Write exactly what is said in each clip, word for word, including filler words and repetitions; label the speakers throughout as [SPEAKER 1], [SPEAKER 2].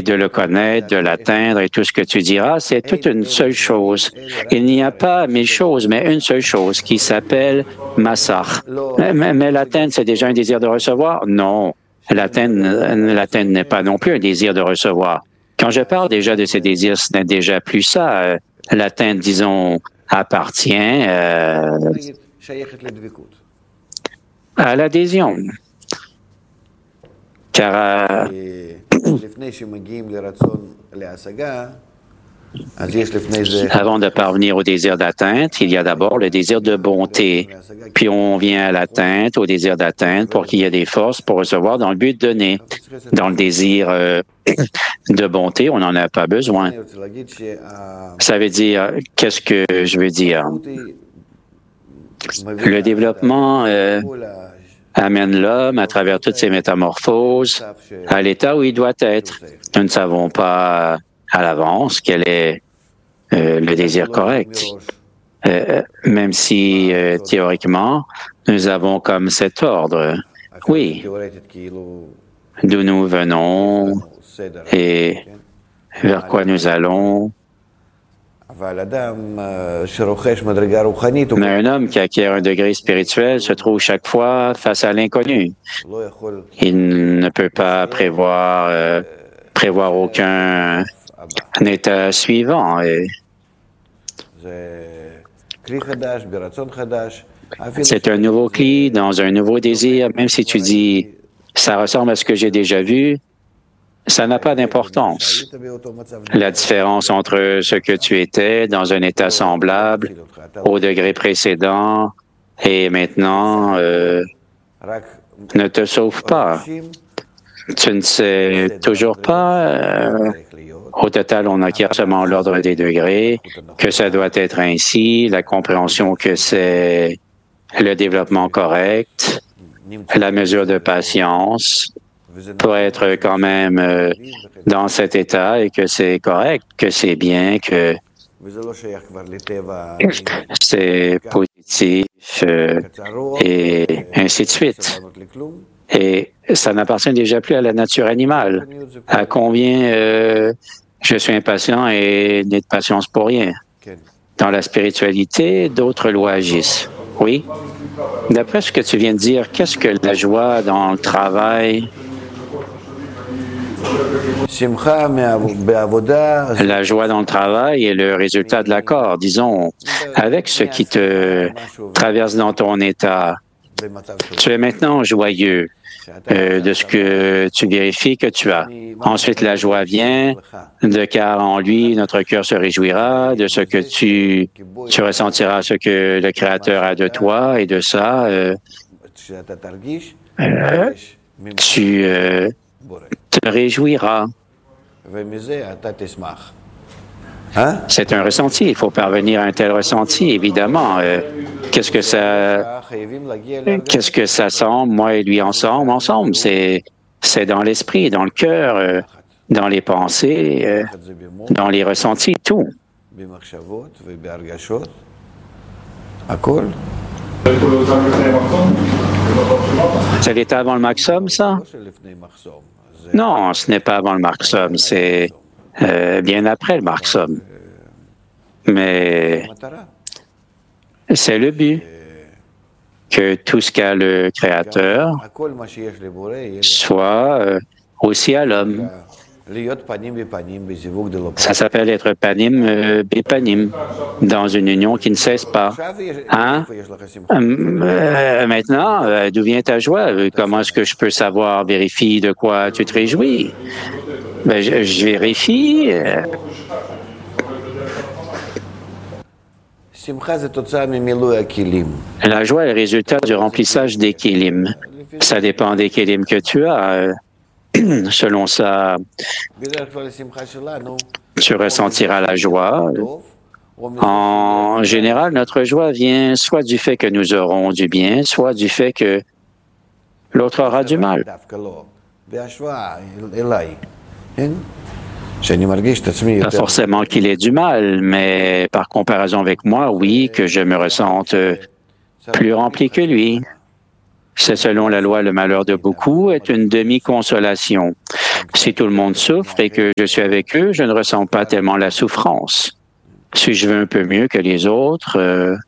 [SPEAKER 1] de le connaître, de l'atteindre et tout ce que tu diras, c'est toute une seule chose. Il n'y a pas mille choses, mais une seule chose qui s'appelle Massach. Mais, mais, mais l'atteindre, c'est déjà un désir de recevoir? Non. L'atteindre, l'atteindre n'est pas non plus un désir de recevoir. Quand je parle déjà de ces désirs, ce n'est déjà plus ça. Euh, l'atteindre, disons, appartient euh, à l'adhésion. Car euh, avant de parvenir au désir d'atteinte, il y a d'abord le désir de bonté. Puis on vient à l'atteinte, au désir d'atteinte, pour qu'il y ait des forces pour recevoir dans le but de donner. Dans le désir euh, de bonté, on n'en a pas besoin. Ça veut dire, qu'est-ce que je veux dire? Le développement euh, amène l'homme, à travers toutes ces métamorphoses, à l'état où il doit être. Nous ne savons pas à l'avance quel est euh, le désir correct. Euh, même si, euh, théoriquement, nous avons comme cet ordre. Oui, d'où nous venons et vers quoi nous allons. Mais un homme qui acquiert un degré spirituel se trouve chaque fois face à l'inconnu. Il ne peut pas prévoir, euh, prévoir aucun état suivant. Et c'est un nouveau cli dans un nouveau désir, même si tu dis « ça ressemble à ce que j'ai déjà vu », ça n'a pas d'importance. La différence entre ce que tu étais dans un état semblable au degré précédent et maintenant euh, ne te sauve pas. Tu ne sais toujours pas. Euh, au total, on acquiert seulement l'ordre des degrés, que ça doit être ainsi, la compréhension que c'est le développement correct, la mesure de patience, pour être quand même euh, dans cet état et que c'est correct, que c'est bien, que c'est positif euh, et ainsi de suite. Et ça n'appartient déjà plus à la nature animale. À combien euh, je suis impatient et n'ai de patience pour rien. Dans la spiritualité, d'autres lois agissent. Oui? D'après ce que tu viens de dire, qu'est-ce que la joie dans le travail? La joie dans le travail est le résultat de l'accord, disons, avec ce qui te traverse dans ton état. Tu es maintenant joyeux euh, de ce que tu vérifies que tu as. Ensuite, la joie vient, de car en lui, notre cœur se réjouira de ce que tu, tu ressentiras, ce que le Créateur a de toi, et de ça, euh, euh, tu euh, te réjouiras. C'est un ressenti. Il faut parvenir à un tel ressenti, évidemment. Euh, qu'est-ce que ça, qu'est-ce que ça semble, moi et lui ensemble? Ensemble, c'est, c'est dans l'esprit, dans le cœur, euh, dans les pensées, euh, dans les ressentis, tout. C'est l'état avant le maximum, ça? Non, ce n'est pas avant le maximum, c'est euh, bien après le maximum. Mais c'est le but, que tout ce qu'a le Créateur soit euh, aussi à l'homme. Ça s'appelle être panim euh, bipanim, dans une union qui ne cesse pas. Hein? Euh, maintenant, euh, d'où vient ta joie? Comment est-ce que je peux savoir, vérifie de quoi tu te réjouis? Ben, je, je vérifie. Euh... La joie est le résultat du remplissage des kélim. Ça dépend des kélim que tu as. Euh... Selon ça, tu ressentiras la joie. En général, notre joie vient soit du fait que nous aurons du bien, soit du fait que l'autre aura du mal. Pas forcément qu'il ait du mal, mais par comparaison avec moi, oui, que je me ressente plus rempli que lui. C'est selon la loi, le malheur de beaucoup est une demi-consolation. Si tout le monde souffre et que je suis avec eux, je ne ressens pas tellement la souffrance. Si je veux un peu mieux que les autres, euh,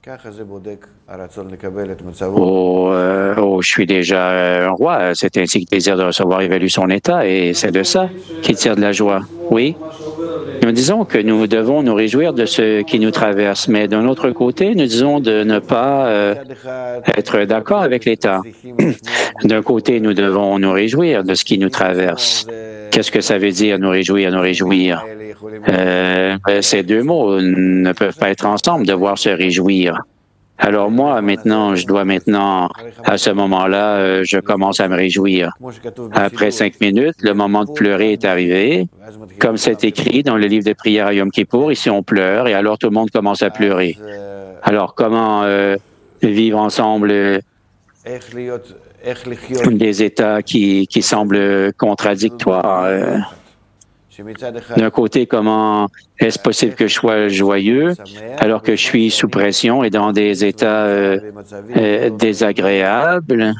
[SPEAKER 1] oh, euh, oh, je suis déjà un roi. C'est ainsi que le désir de recevoir évalue son état et c'est de ça qui tire de la joie. Oui? Nous disons que nous devons nous réjouir de ce qui nous traverse, mais d'un autre côté, nous disons de ne pas euh, être d'accord avec l'État. D'un côté, nous devons nous réjouir de ce qui nous traverse. Qu'est-ce que ça veut dire, nous réjouir, nous réjouir? Euh, ces deux mots ne peuvent pas être ensemble, devoir se réjouir. Alors moi, maintenant, je dois maintenant, à ce moment-là, euh, je commence à me réjouir. Après cinq minutes, le moment de pleurer est arrivé. Comme c'est écrit dans le livre de prière à Yom Kippour, ici on pleure et alors tout le monde commence à pleurer. Alors comment euh, vivre ensemble euh, des États qui, qui semblent contradictoires? euh, D'un côté, comment est-ce possible que je sois joyeux alors que je suis sous pression et dans des états euh, euh, désagréables?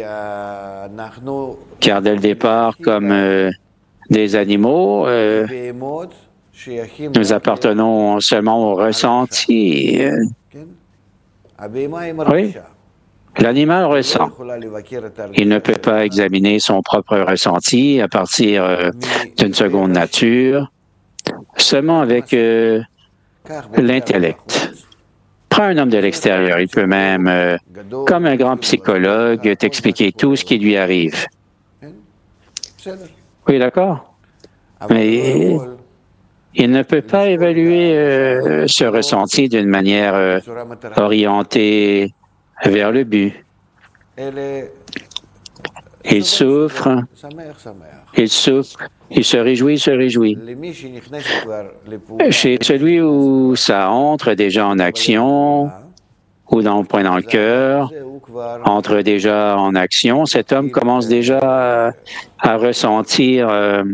[SPEAKER 1] Car dès le départ, comme euh, des animaux, euh, nous appartenons seulement au ressenti. Oui. L'animal ressent. Il ne peut pas examiner son propre ressenti à partir euh, d'une seconde nature, seulement avec euh, l'intellect. Prends un homme de l'extérieur, il peut même, euh, comme un grand psychologue, t'expliquer tout ce qui lui arrive. Oui, d'accord? Mais il ne peut pas évaluer euh, ce ressenti d'une manière euh, orientée vers le but. Il souffre, il souffre, il se réjouit, il se réjouit. Chez celui où ça entre déjà en action, ou dans le point dans le cœur, entre déjà en action, cet homme commence déjà à, à ressentir euh,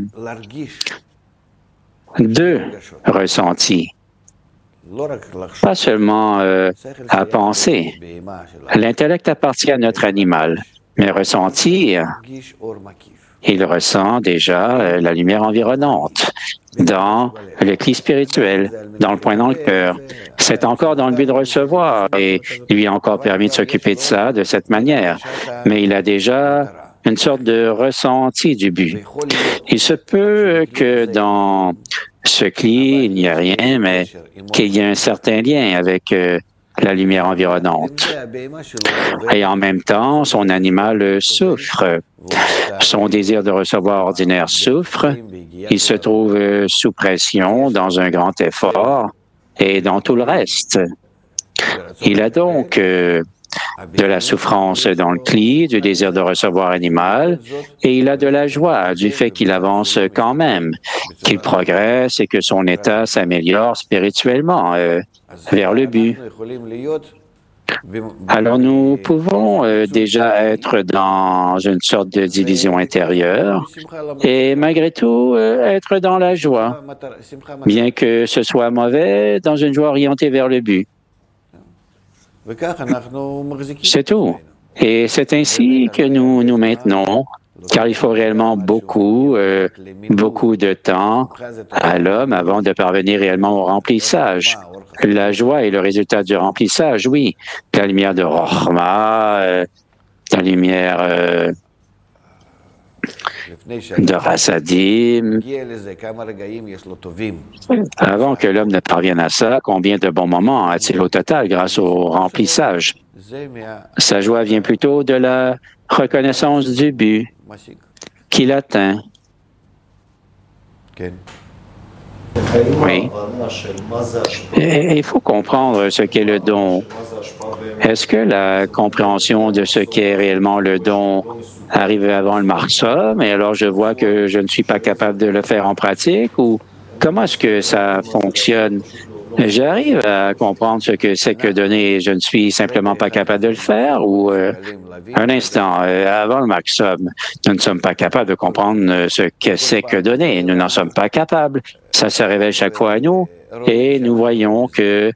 [SPEAKER 1] deux ressentis. Pas seulement euh, à penser. L'intellect appartient à notre animal, mais ressentir, il ressent déjà euh, la lumière environnante dans le cli spirituel, dans le point dans le cœur. C'est encore dans le but de recevoir et lui a encore permis de s'occuper de ça de cette manière. Mais il a déjà une sorte de ressenti du but. Il se peut que dans ce cli, il n'y a rien, mais qu'il y ait un certain lien avec euh, la lumière environnante. Et en même temps, son animal souffre. Son désir de recevoir ordinaire souffre. Il se trouve euh, sous pression, dans un grand effort et dans tout le reste. Il a donc euh, de la souffrance dans le cli, du désir de recevoir animal, et il a de la joie du fait qu'il avance quand même, qu'il progresse et que son état s'améliore spirituellement euh, vers le but. Alors nous pouvons euh, déjà être dans une sorte de division intérieure et malgré tout euh, être dans la joie, bien que ce soit mauvais, dans une joie orientée vers le but. C'est tout. Et c'est ainsi que nous nous maintenons, car il faut réellement beaucoup, euh, beaucoup de temps à l'homme avant de parvenir réellement au remplissage. La joie est le résultat du remplissage, oui. La lumière de Rochma, euh, la lumière euh, de Rassadim. Avant que l'homme ne parvienne à ça, combien de bons moments a-t-il au total grâce au remplissage? Sa joie vient plutôt de la reconnaissance du but qu'il atteint. Oui. Et il faut comprendre ce qu'est le don. Est-ce que la compréhension de ce qu'est réellement le don arrive avant le marsa, mais alors je vois que je ne suis pas capable de le faire en pratique, ou comment est-ce que ça fonctionne? J'arrive à comprendre ce que c'est que donner et je ne suis simplement pas capable de le faire, ou euh, un instant, euh, avant le maximum, nous ne sommes pas capables de comprendre ce que c'est que donner. Nous n'en sommes pas capables. Ça se révèle chaque fois à nous et nous voyons que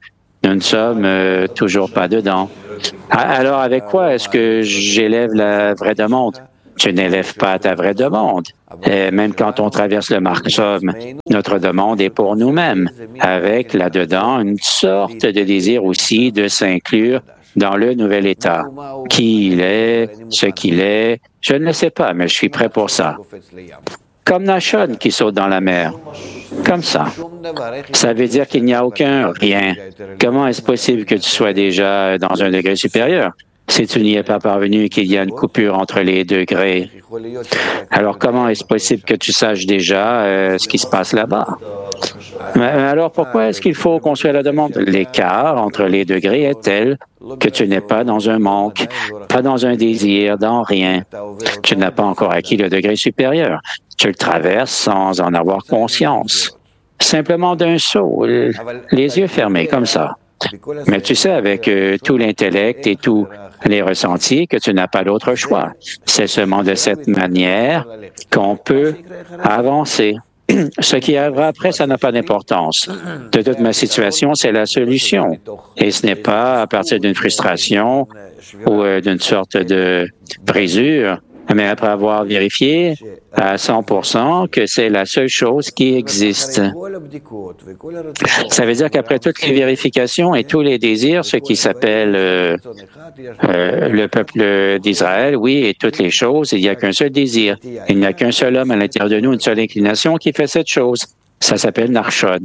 [SPEAKER 1] Nous ne sommes euh, toujours pas dedans. Alors, avec quoi est-ce que j'élève la vraie demande? Tu n'élèves pas ta vraie demande. Et même quand on traverse le Marksum, notre demande est pour nous-mêmes, avec là-dedans une sorte de désir aussi de s'inclure dans le nouvel état. Qui il est, ce qu'il est, je ne le sais pas, mais je suis prêt pour ça. Comme Nashon qui saute dans la mer. Comme ça. Ça veut dire qu'il n'y a aucun rien. Comment est-ce possible que tu sois déjà dans un degré supérieur? Si tu n'y es pas parvenu, qu'il y a une coupure entre les degrés, alors comment est-ce possible que tu saches déjà euh, ce qui se passe là-bas? Mais alors pourquoi est-ce qu'il faut construire la demande? L'écart entre les degrés est tel que tu n'es pas dans un manque, pas dans un désir, dans rien. Tu n'as pas encore acquis le degré supérieur. Tu le traverses sans en avoir conscience. Simplement d'un saut, les yeux fermés comme ça. Mais tu sais, avec euh, tout l'intellect et tous les ressentis, que tu n'as pas d'autre choix. C'est seulement de cette manière qu'on peut avancer. Ce qui arrivera après, ça n'a pas d'importance. De toute ma situation, c'est la solution. Et ce n'est pas à partir d'une frustration ou euh, d'une sorte de brisure, mais après avoir vérifié à cent pour cent que c'est la seule chose qui existe. Ça veut dire qu'après toutes les vérifications et tous les désirs, ce qui s'appelle euh, euh, le peuple d'Israël, oui, et toutes les choses, il n'y a qu'un seul désir. Il n'y a qu'un seul homme à l'intérieur de nous, une seule inclination qui fait cette chose. Ça s'appelle Narshon.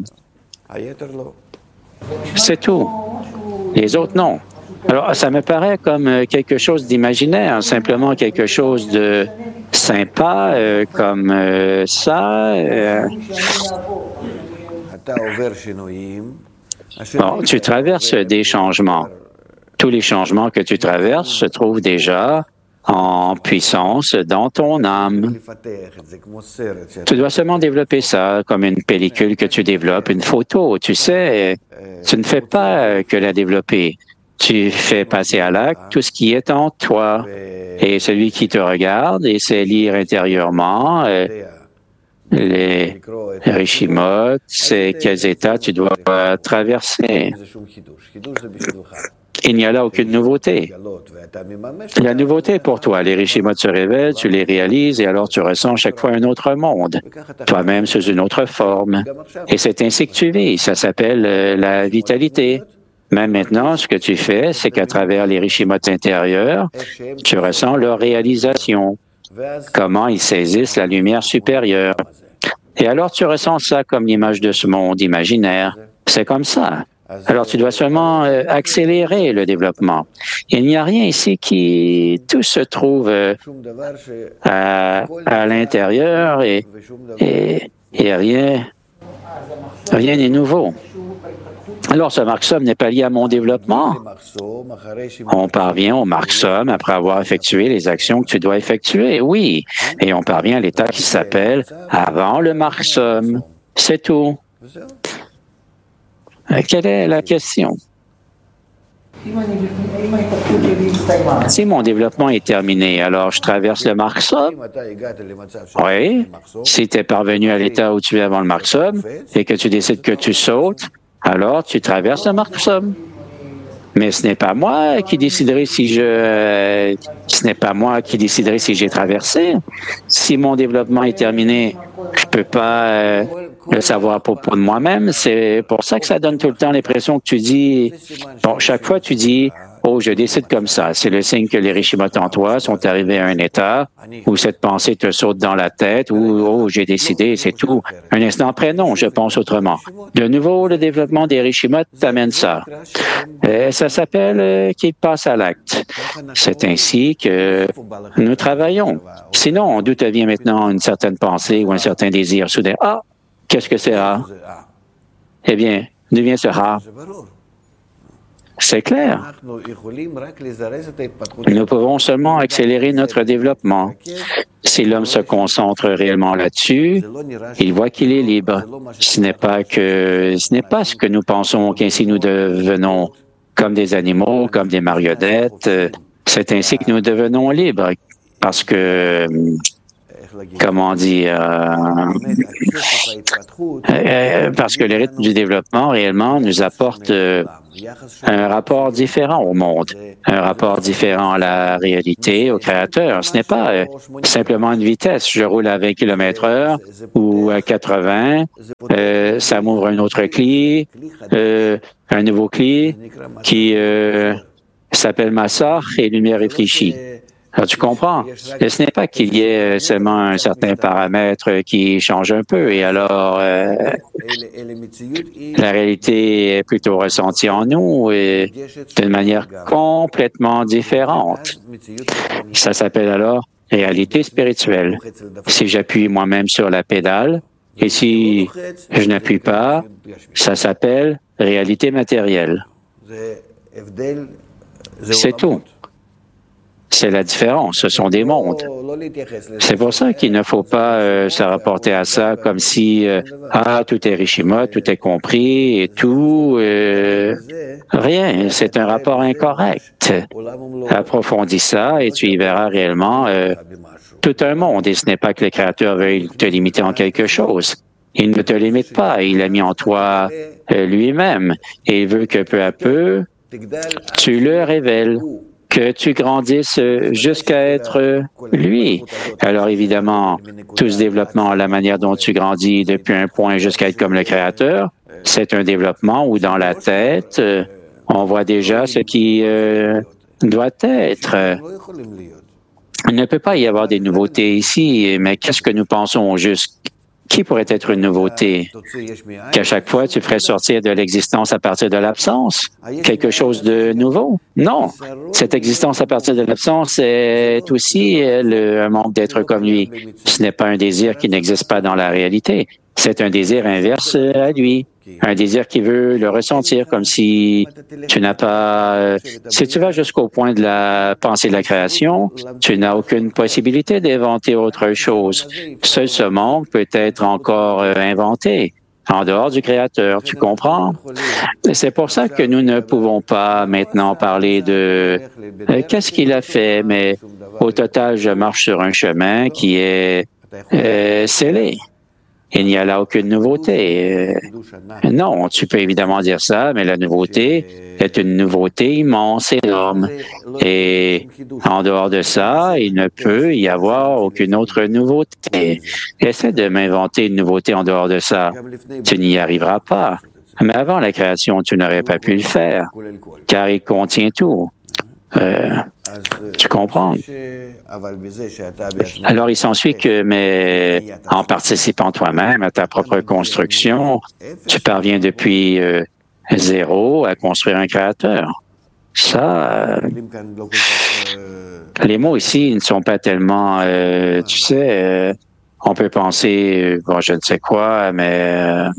[SPEAKER 1] C'est tout. Les autres, non. Alors, ça me paraît comme quelque chose d'imaginaire, simplement quelque chose de sympa, euh, comme euh, ça. Euh. Bon, tu traverses des changements. Tous les changements que tu traverses se trouvent déjà en puissance dans ton âme. Tu dois seulement développer ça comme une pellicule que tu développes, une photo. Tu sais, tu ne fais pas que la développer. Tu fais passer à l'acte tout ce qui est en toi. Et celui qui te regarde essaie de lire intérieurement euh, les Rishimot, c'est quels états tu dois traverser. Il n'y a là aucune nouveauté. La nouveauté pour toi, les Rishimot se révèlent, tu les réalises et alors tu ressens chaque fois un autre monde, toi-même sous une autre forme. Et c'est ainsi que tu vis, ça s'appelle euh, la vitalité. Même maintenant, ce que tu fais, c'est qu'à travers les Rishimot intérieurs, tu ressens leur réalisation, comment ils saisissent la lumière supérieure. Et alors tu ressens ça comme l'image de ce monde imaginaire. C'est comme ça. Alors tu dois seulement euh, accélérer le développement. Il n'y a rien ici qui... Tout se trouve euh, à, à l'intérieur et, et, et rien, rien n'est nouveau. Alors, ce Marksum n'est pas lié à mon développement. On parvient au Marksum après avoir effectué les actions que tu dois effectuer, oui. Et on parvient à l'état qui s'appelle avant le Marksum. C'est tout. Quelle est la question? Si mon développement est terminé, alors je traverse le Marksum? Oui. Si tu es parvenu à l'état où tu es avant le Marksum et que tu décides que tu sautes, alors tu traverses le Marksum. Mais ce n'est pas moi qui déciderai si je... Euh, ce n'est pas moi qui déciderai si j'ai traversé. Si mon développement est terminé, je ne peux pas euh, le savoir à propos de moi-même. C'est pour ça que ça donne tout le temps l'impression que tu dis... Bon, chaque fois tu dis... Oh, je décide comme ça. C'est le signe que les Rishimot en toi sont arrivés à un état où cette pensée te saute dans la tête, où, oh, j'ai décidé, c'est tout. Un instant après, non, je pense autrement. De nouveau, le développement des Rishimot t'amène ça. Et ça s'appelle euh, qu'il passe à l'acte. C'est ainsi que nous travaillons. Sinon, d'où te vient maintenant une certaine pensée ou un certain désir soudain? Ah, qu'est-ce que c'est ah? Eh bien, d'où vient ce ah? C'est clair. Nous pouvons seulement accélérer notre développement. Si l'homme se concentre réellement là-dessus, il voit qu'il est libre. Ce n'est pas que, ce n'est pas ce que nous pensons qu'ainsi nous devenons comme des animaux, comme des marionnettes. C'est ainsi que nous devenons libres, parce que comment dire, euh, parce que le rythme du développement réellement nous apporte euh, un rapport différent au monde, un rapport différent à la réalité, au créateur. Ce n'est pas euh, simplement une vitesse. Je roule à vingt kilomètres heure ou à quatre-vingts, euh, ça m'ouvre un autre cli, euh, un nouveau cli qui euh, s'appelle Massar et lumière réfléchie. Alors, tu comprends? Et ce n'est pas qu'il y ait seulement un certain paramètre qui change un peu. Et alors, euh, la réalité est plutôt ressentie en nous et d'une manière complètement différente. Ça s'appelle alors réalité spirituelle. Si j'appuie moi-même sur la pédale et si je n'appuie pas, ça s'appelle réalité matérielle. C'est tout. C'est la différence, ce sont des mondes. C'est pour ça qu'il ne faut pas euh, se rapporter à ça comme si euh, ah, tout est Rishima, tout est compris et tout. Euh, rien, c'est un rapport incorrect. Approfondis ça et tu y verras réellement euh, tout un monde. Et ce n'est pas que le Créateur veuille te limiter en quelque chose. Il ne te limite pas, il a mis en toi euh, lui-même et il veut que peu à peu, tu le révèles, que tu grandisses jusqu'à être lui. Alors évidemment, tout ce développement, la manière dont tu grandis depuis un point jusqu'à être comme le Créateur, c'est un développement où dans la tête, on voit déjà ce qui euh, doit être. Il ne peut pas y avoir des nouveautés ici, mais qu'est-ce que nous pensons juste? Qui pourrait être une nouveauté? Qu'à chaque fois, tu ferais sortir de l'existence à partir de l'absence? Quelque chose de nouveau? Non. Cette existence à partir de l'absence est aussi le, un manque d'être comme lui. Ce n'est pas un désir qui n'existe pas dans la réalité. C'est un désir inverse à lui. Un désir qui veut le ressentir comme si tu n'as pas... Si tu vas jusqu'au point de la pensée de la création, tu n'as aucune possibilité d'inventer autre chose. Seul ce monde peut être encore inventé en dehors du Créateur, tu comprends? C'est pour ça que nous ne pouvons pas maintenant parler de euh, qu'est-ce qu'il a fait, mais au total, je marche sur un chemin qui est euh, scellé. Il n'y a là aucune nouveauté. Euh, non, tu peux évidemment dire ça, mais la nouveauté est une nouveauté immense, énorme. Et en dehors de ça, il ne peut y avoir aucune autre nouveauté. Essaie de m'inventer une nouveauté en dehors de ça. Tu n'y arriveras pas. Mais avant la création, tu n'aurais pas pu le faire, car il contient tout. Euh, tu comprends? Alors, il s'ensuit que, mais en participant toi-même à ta propre construction, tu parviens depuis euh, zéro à construire un créateur. Ça, euh, les mots ici ne sont pas tellement, euh, tu sais, euh, on peut penser, bon, je ne sais quoi, mais... Euh,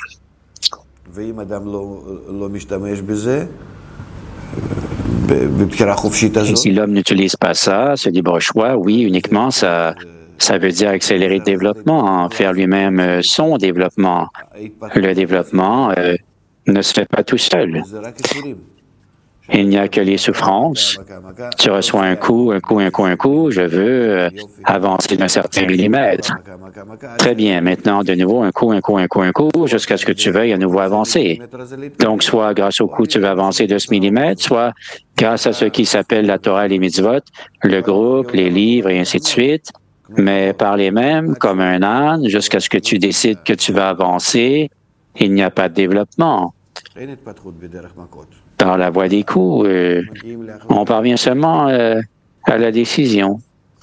[SPEAKER 1] Et si l'homme n'utilise pas ça, ce libre choix, oui, uniquement, ça, ça veut dire accélérer le développement, faire lui-même son développement. Le développement euh, ne se fait pas tout seul. Il n'y a que les souffrances. Tu reçois un coup, un coup, un coup, un coup. Je veux euh, avancer d'un certain millimètre. Très bien. Maintenant, de nouveau, un coup, un coup, un coup, un coup, jusqu'à ce que tu veuilles à nouveau avancer. Donc, soit grâce au coup, tu vas avancer de ce millimètre, soit grâce à ce qui s'appelle la Torah et les mitzvot, le groupe, les livres et ainsi de suite. Mais par les mêmes, comme un âne, jusqu'à ce que tu décides que tu vas avancer, il n'y a pas de développement. Par la voie des coups, euh, on parvient seulement euh, à la décision.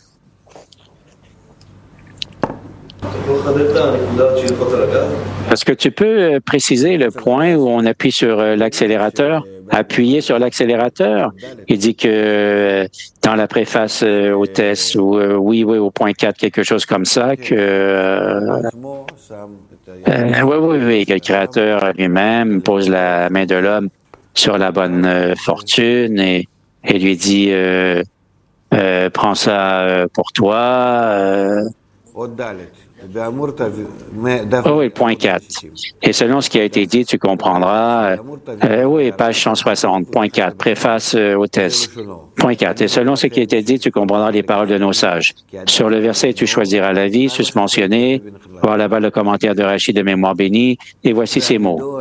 [SPEAKER 1] Est-ce que tu peux préciser le point où on appuie sur l'accélérateur? Appuyer sur l'accélérateur? Il dit que dans la préface euh, au test, ou euh, oui, oui, au point quatre, quelque chose comme ça, que... Euh, euh, oui, oui, oui, que le créateur lui-même pose la main de l'homme sur la bonne euh, fortune et, et lui dit euh, euh, prends ça euh, pour toi. Euh, Oh oui, point quatre. Et selon ce qui a été dit, tu comprendras. Euh, oui, page cent soixante, point quatre, préface euh, au test. Point quatre. Et selon ce qui a été dit, tu comprendras les paroles de nos sages. Sur le verset, tu choisiras la vie, susmentionné. Voir là-bas le commentaire de Rachid de Mémoire bénie. Et voici ces mots.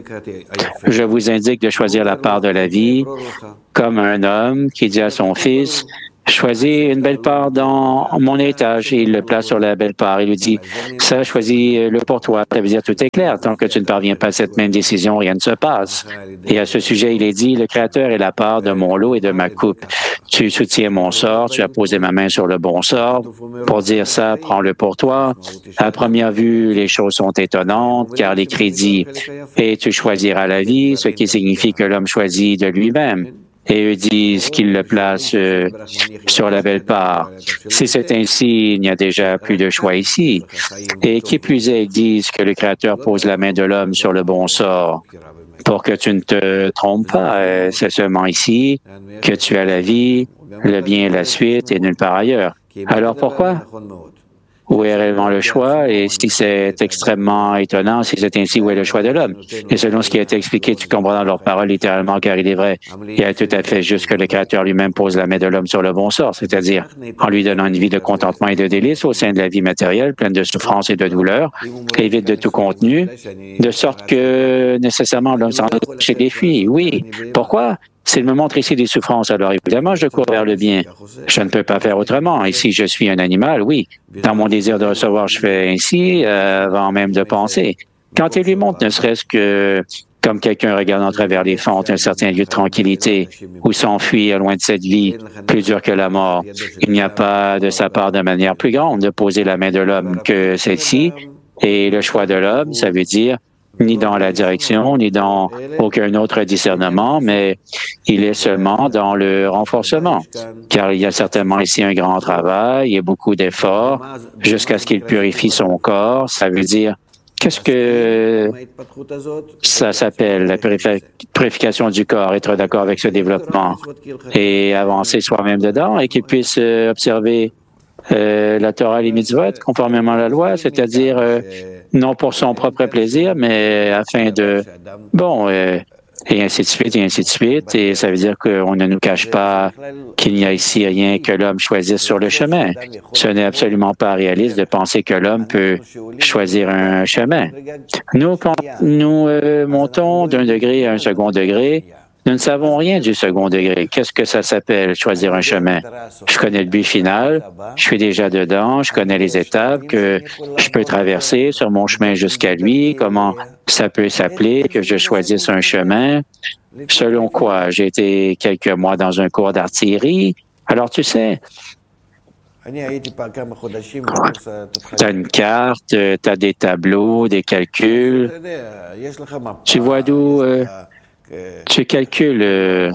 [SPEAKER 1] Je vous indique de choisir la part de la vie, comme un homme qui dit à son fils, choisis une belle part dans mon étage. Et il le place sur la belle part. Il lui dit, ça, choisis-le pour toi. Ça veut dire, tout est clair. Tant que tu ne parviens pas à cette même décision, rien ne se passe. Et à ce sujet, il est dit, le Créateur est la part de mon lot et de ma coupe. Tu soutiens mon sort, tu as posé ma main sur le bon sort. Pour dire ça, prends-le pour toi. À première vue, les choses sont étonnantes, car les crédits, et tu choisiras la vie, ce qui signifie que l'homme choisit de lui-même. Et eux disent qu'ils le placent euh, sur la belle part. Si c'est ainsi, il n'y a déjà plus de choix ici. Et qui plus est, ils disent que le Créateur pose la main de l'homme sur le bon sort. Pour que tu ne te trompes pas, euh, c'est seulement ici que tu as la vie, le bien et la suite, et nulle part ailleurs. Alors pourquoi? Où est réellement le choix? Et si c'est extrêmement étonnant, si c'est ainsi, où est le choix de l'homme? Et selon ce qui a été expliqué, tu comprends leurs paroles littéralement, car il est vrai, il est tout à fait juste que le Créateur lui-même pose la main de l'homme sur le bon sort, c'est-à-dire en lui donnant une vie de contentement et de délice au sein de la vie matérielle, pleine de souffrance et de douleur, et vide de tout contenu, de sorte que nécessairement l'homme s'en chez des filles. Oui. Pourquoi? S'il me montre ici des souffrances, alors évidemment, je cours vers le bien. Je ne peux pas faire autrement. Et si je suis un animal, oui. Dans mon désir de recevoir, je fais ainsi, euh, avant même de penser. Quand il lui montre, ne serait-ce que comme quelqu'un regardant à travers les fentes un certain lieu de tranquillité, où s'enfuir loin de cette vie, plus dure que la mort, il n'y a pas de sa part de manière plus grande de poser la main de l'homme que celle-ci. Et le choix de l'homme, ça veut dire ni dans la direction, ni dans aucun autre discernement, mais il est seulement dans le renforcement, car il y a certainement ici un grand travail et beaucoup d'efforts jusqu'à ce qu'il purifie son corps. Ça veut dire, qu'est-ce que ça s'appelle, la purification du corps, être d'accord avec ce développement et avancer soi-même dedans et qu'il puisse observer Euh, la Torah et les mitzvot, conformément à la loi, c'est-à-dire euh, non pour son propre plaisir, mais afin de... Bon, euh, et ainsi de suite, et ainsi de suite. Et ça veut dire qu'on ne nous cache pas qu'il n'y a ici rien que l'homme choisisse sur le chemin. Ce n'est absolument pas réaliste de penser que l'homme peut choisir un chemin. Nous, quand nous euh, montons d'un degré à un second degré, nous ne savons rien du second degré. Qu'est-ce que ça s'appelle, choisir un chemin? Je connais le but final, je suis déjà dedans, je connais les étapes que je peux traverser sur mon chemin jusqu'à lui, comment ça peut s'appeler, que je choisisse un chemin. Selon quoi? J'ai été quelques mois dans un cours d'artillerie. Alors, tu sais, tu as une carte, tu as des tableaux, des calculs. Tu vois d'où... Euh, Tu calcules euh,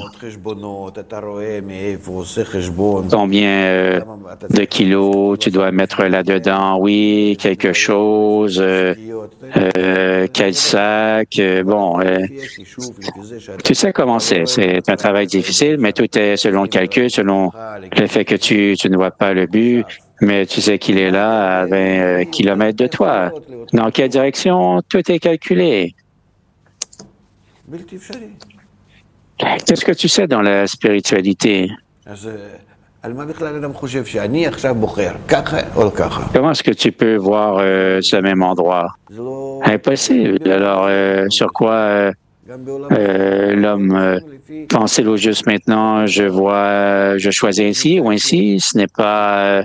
[SPEAKER 1] combien euh, de kilos tu dois mettre là-dedans. Oui, quelque chose, euh, euh, quel sac. Euh, bon, euh, tu sais comment c'est. C'est un travail difficile, mais tout est selon le calcul, selon le fait que tu, tu ne vois pas le but, mais tu sais qu'il est là à vingt kilomètres de toi. Dans quelle direction? Tout est calculé. Qu'est-ce que tu sais dans la spiritualité? Comment est-ce que tu peux voir euh, ce même endroit? Impossible. Alors, euh, sur quoi euh, euh, l'homme euh, pense-t-il au juste maintenant? Je vois, je choisis ainsi ou ainsi. Ce n'est pas... Euh,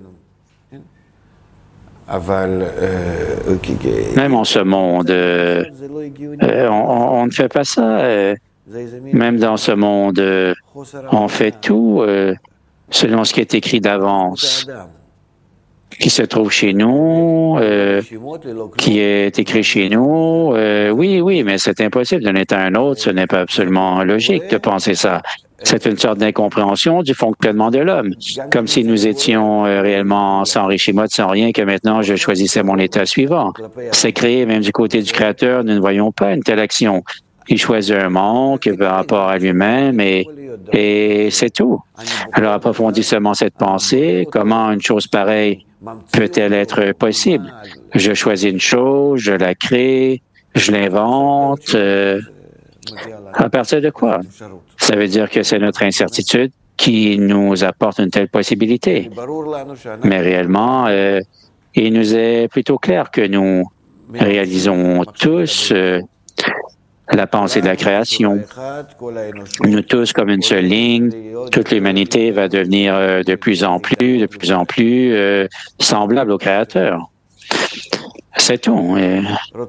[SPEAKER 1] Même en ce monde, euh, euh, on, on ne fait pas ça. Euh, même dans ce monde, euh, on fait tout euh, selon ce qui est écrit d'avance, qui se trouve chez nous, euh, qui est écrit chez nous. Euh, oui, oui, mais c'est impossible d'un état à un autre. Ce n'est pas absolument logique de penser ça. C'est une sorte d'incompréhension du fonctionnement de l'homme, comme si nous étions euh, réellement sans Rishimot, sans rien, que maintenant je choisissais mon état suivant. C'est créé même du côté du Créateur, nous ne voyons pas une telle action. Il choisit un manque par rapport à lui-même et, et c'est tout. Alors approfondis seulement cette pensée, comment une chose pareille peut-elle être possible? Je choisis une chose, je la crée, je l'invente. Euh, à partir de quoi? Ça veut dire que c'est notre incertitude qui nous apporte une telle possibilité. Mais réellement, euh, il nous est plutôt clair que nous réalisons tous euh, la pensée de la création. Nous tous comme une seule ligne, toute l'humanité va devenir euh, de plus en plus, de plus en plus euh, semblable au Créateur. C'est tout. Et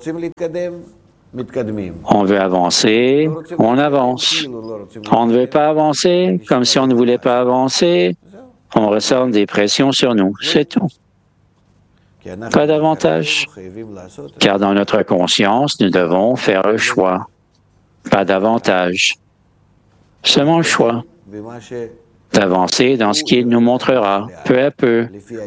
[SPEAKER 1] on veut avancer, on avance. On ne veut pas avancer, comme si on ne voulait pas avancer, on ressent des pressions sur nous. C'est tout. Pas davantage. Car dans notre conscience, nous devons faire le choix. Pas davantage. Seulement le choix d'avancer dans ce qu'il nous montrera, peu à peu.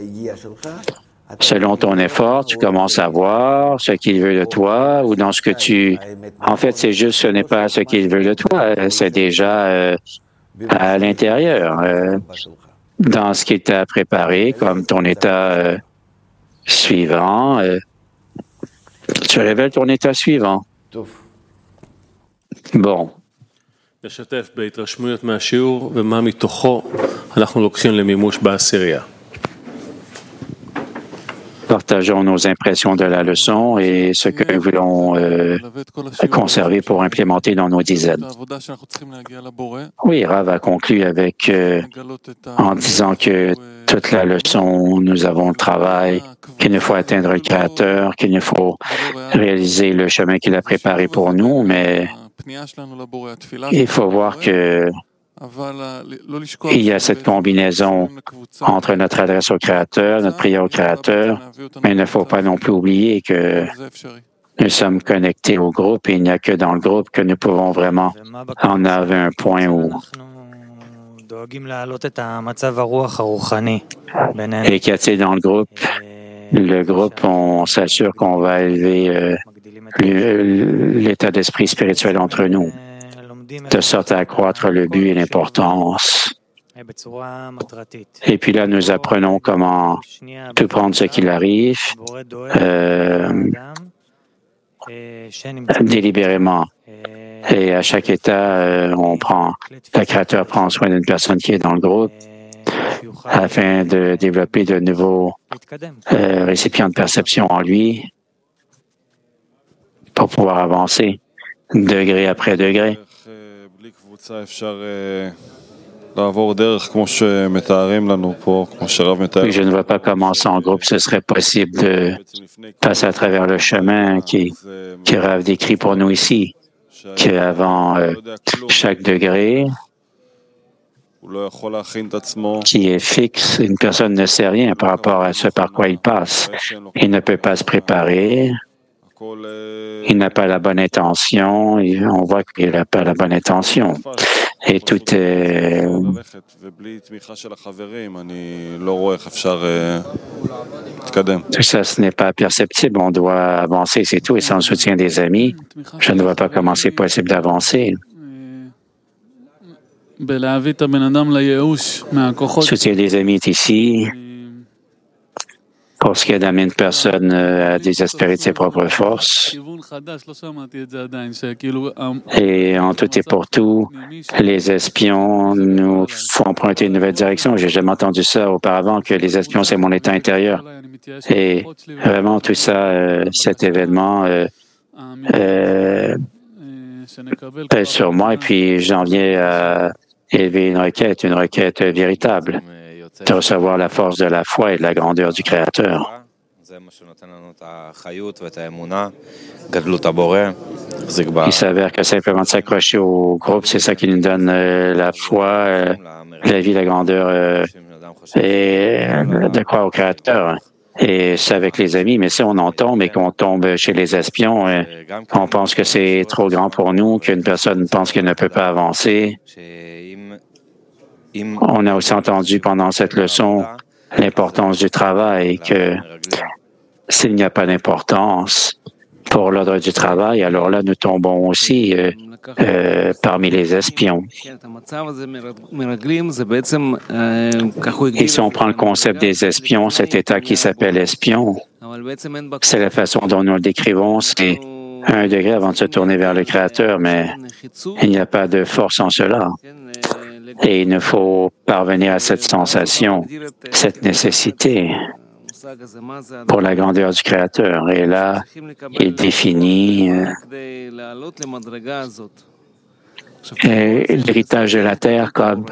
[SPEAKER 1] Selon ton effort, tu commences à voir ce qu'il veut de toi ou dans ce que tu... En fait, c'est juste ce n'est pas ce qu'il veut de toi, c'est déjà euh, à l'intérieur, euh, dans ce qu'il t'a préparé comme ton état euh, suivant. Euh, tu révèles ton état suivant. Bon.
[SPEAKER 2] לשתף בהתרשמויות מהשיעור ומה מתוכו אנחנו לוקחים למימוש בעשירייה.
[SPEAKER 1] Partageons nos impressions de la leçon et ce que nous voulons euh, conserver pour implémenter dans nos dizaines. Oui, Rav a conclu avec, euh, en disant que toute la leçon, nous avons le travail, qu'il nous faut atteindre le Créateur, qu'il nous faut réaliser le chemin qu'il a préparé pour nous, mais il faut voir que il y a cette combinaison entre notre adresse au Créateur, notre prière au Créateur, mais il ne faut pas non plus oublier que nous sommes connectés au groupe et il n'y a que dans le groupe que nous pouvons vraiment en avoir un point où et qu'y a-t-il dans le groupe? Le groupe, on s'assure qu'on va élever euh, l'état d'esprit spirituel entre nous, de sorte à accroître le but et l'importance. Et puis là, nous apprenons comment tout prendre ce qu'il arrive euh, délibérément. Et à chaque état, euh, on prend, le Créateur prend soin d'une personne qui est dans le groupe afin de développer de nouveaux euh, récipients de perception en lui pour pouvoir avancer degré après degré. Oui, je ne vois pas comment sans groupe ce serait possible de passer à travers le chemin qui, qui Rav décrit pour nous ici, qu'avant euh, chaque degré qui est fixe, une personne ne sait rien par rapport à ce par quoi il passe. Il ne peut pas se préparer. Il n'a pas la bonne intention, et on voit qu'il n'a pas la bonne intention. Et tout est... Tout ça, ce n'est pas perceptible. On doit avancer, c'est tout. Et sans le soutien des amis, je ne vois pas comment c'est possible d'avancer. Le soutien des amis est ici. Pour ce qui est d'amener une personne à désespérer de ses propres forces. Et en tout et pour tout, les espions nous font emprunter une nouvelle direction. J'ai jamais entendu ça auparavant, que les espions, c'est mon état intérieur. Et vraiment, tout ça, euh, cet événement euh, euh, pèse sur moi. Et puis, j'en viens à élever une requête, une requête véritable, de recevoir la force de la foi et de la grandeur du Créateur. Il s'avère que simplement de s'accrocher au groupe, c'est ça qui nous donne euh, la foi, euh, la vie, la grandeur euh, et euh, de croire au Créateur. Et c'est avec les amis, mais si on en tombe et qu'on tombe chez les espions, euh, on pense que c'est trop grand pour nous, qu'une personne pense qu'elle ne peut pas avancer. On a aussi entendu pendant cette leçon l'importance du travail, que s'il n'y a pas d'importance pour l'ordre du travail, alors là, nous tombons aussi euh, euh, parmi les espions. Et si on prend le concept des espions, cet état qui s'appelle espion, c'est la façon dont nous le décrivons, c'est un degré avant de se tourner vers le Créateur, mais il n'y a pas de force en cela. Et il nous faut parvenir à cette sensation, cette nécessité pour la grandeur du Créateur. Et là, il définit euh, l'héritage de la terre comme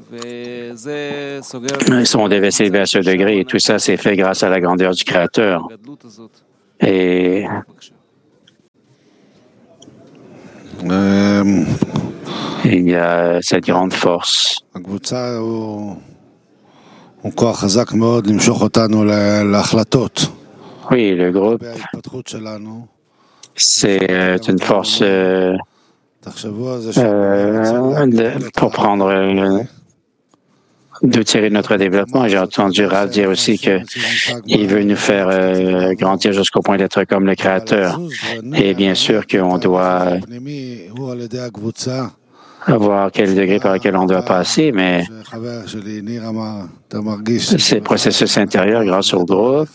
[SPEAKER 1] sont déversés vers ce degré. Et tout ça, c'est fait grâce à la grandeur du Créateur. Et il y a cette grande force. Oui, le groupe, c'est une force euh, euh, pour prendre euh, de tirer notre développement. J'ai entendu Rav dire aussi qu'il veut nous faire euh, grandir jusqu'au point d'être comme le Créateur. Et bien sûr qu'on doit voir quel degré par lequel on doit passer, mais ces processus intérieurs grâce au groupe,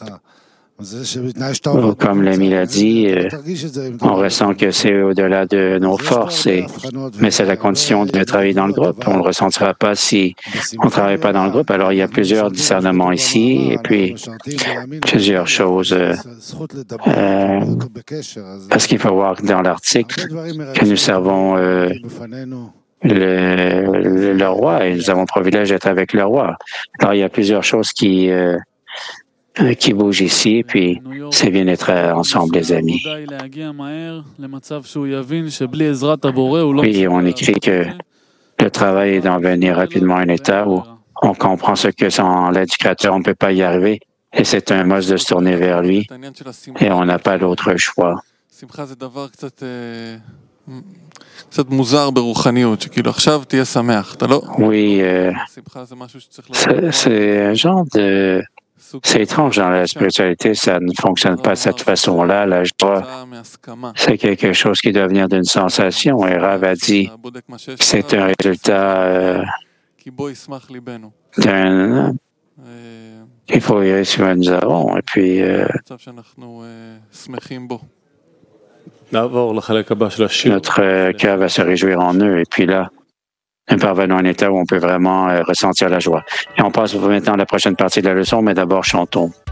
[SPEAKER 1] comme l'ami l'a dit, on ressent que c'est au-delà de nos forces, et, mais c'est la condition de travailler dans le groupe. On ne le ressentira pas si on ne travaille pas dans le groupe. Alors, il y a plusieurs discernements ici, et puis plusieurs choses. Euh, euh, parce qu'il faut voir dans l'article que nous servons euh, le, le, le roi, et nous avons le privilège d'être avec le roi. Alors, il y a plusieurs choses qui... Euh, qui bouge ici, puis c'est bien d'être ensemble, les amis. Oui, on écrit que le travail est d'en venir rapidement à un état où on comprend ce que sans l'aide du Créateur, on ne peut pas y arriver, et c'est un must de se tourner vers lui, et on n'a pas d'autre choix. Oui, euh, c'est un genre de... C'est étrange dans la spiritualité, ça ne fonctionne pas de cette façon-là. La joie, c'est quelque chose qui doit venir d'une sensation. Et Rav a dit que c'est un résultat euh, d'un... Il faut y ce que nous avons. Et puis... Euh, notre cœur va se réjouir en eux. Et puis là, nous parvenons à un état où on peut vraiment euh, ressentir la joie. Et on passe maintenant à la prochaine partie de la leçon, mais d'abord chantons.